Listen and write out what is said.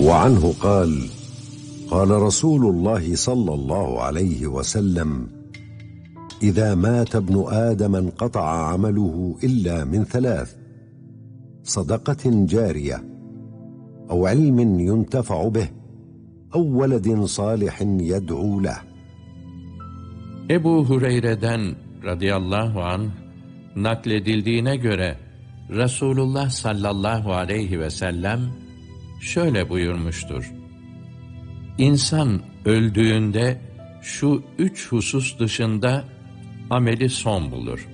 وعنه قال: قال رسول الله صلى الله عليه وسلم: إذا مات ابن آدم انقطع عمله إلا من ثلاث: صدقة جارية، أو علم ينتفع به، أو ولد صالح يدعو له. Ebu Hureyre'den radıyallahu anh nakledildiğine göre Resulullah sallallahu aleyhi ve sellem şöyle buyurmuştur: İnsan öldüğünde şu 3 husus dışında ameli son bulur.